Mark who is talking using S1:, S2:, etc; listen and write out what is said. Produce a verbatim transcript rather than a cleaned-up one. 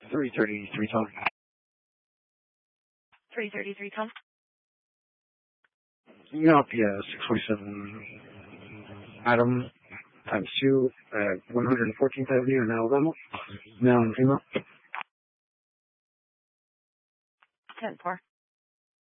S1: three thirty-three Tom.
S2: three thirty-three Tom.
S1: Yup, yeah, six forty-seven Adam times two at one hundred fourteenth Avenue in Alabama. Male and female.
S2: ten four.